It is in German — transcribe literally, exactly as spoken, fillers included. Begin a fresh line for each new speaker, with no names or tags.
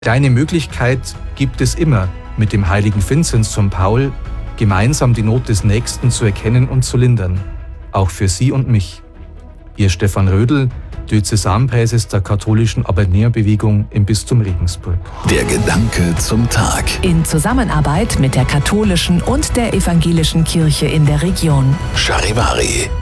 Eine Möglichkeit gibt es immer, mit dem heiligen Vinzenz zum Paul gemeinsam die Not des Nächsten zu erkennen und zu lindern. Auch für Sie und mich. Ihr Stefan Rödl, Diözesanpräses der katholischen Arbeitnehmerbewegung im Bistum Regensburg.
Der Gedanke zum Tag.
In Zusammenarbeit mit der katholischen und der evangelischen Kirche in der Region.
Charivari.